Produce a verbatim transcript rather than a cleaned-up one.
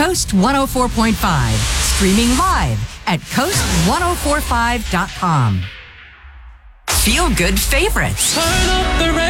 Coast one oh four point five. Streaming live at coast ten forty-five dot com. Feel good favorites. Turn up the